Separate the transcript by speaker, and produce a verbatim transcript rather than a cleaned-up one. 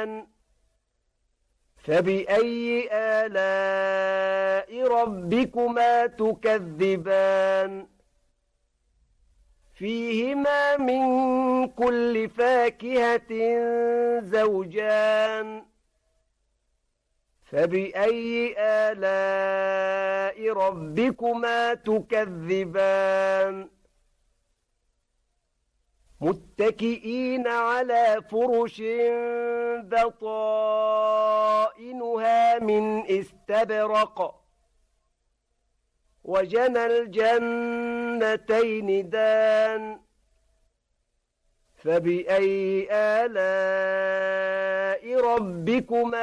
Speaker 1: تكذبان فبأي آلاء ربكما تكذبان فيهما من كل فاكهة زوجان فبأي آلاء ربكما تكذبان متكئين على فرش بطائنها من استبرق وجنى الجنتين دان فبأي آلاء ربكما